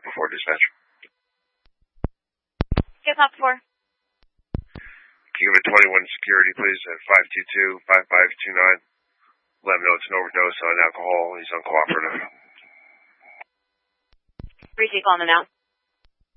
Papa 4 dispatch. Get Papa 4. Can you give me 21 security, please, at 522-5529. Let him know it's an overdose on alcohol. He's uncooperative. Receive on the now.